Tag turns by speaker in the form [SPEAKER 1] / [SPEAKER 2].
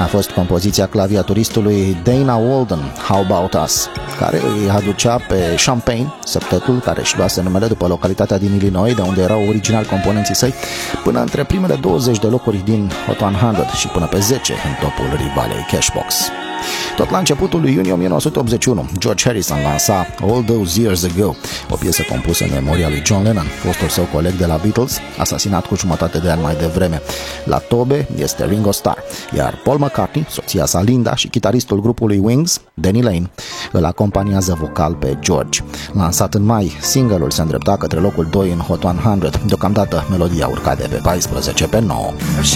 [SPEAKER 1] a fost compoziția claviaturistului Dana Walden, How About Us, care îi aducea pe Champaign, septetul care își luase numele după localitatea din Illinois, de unde erau original componenții săi, până între primele 20 de locuri din Hot 100 și până pe 10 în topul rivalei Cashbox. Tot la începutul lui iunie 1981, George Harrison lansa All Those Years Ago, o piesă compusă în memoria lui John Lennon, fostul său coleg de la Beatles, asasinat cu jumătate de an mai devreme. La tobe este Ringo Starr, iar Paul McCartney, soția sa Linda și chitaristul grupului Wings, Danny Lane, îl acompaniază vocal pe George. Lansat în mai, single-ul se îndrepta către locul 2 în Hot 100, deocamdată melodia urca de pe 14 pe 9.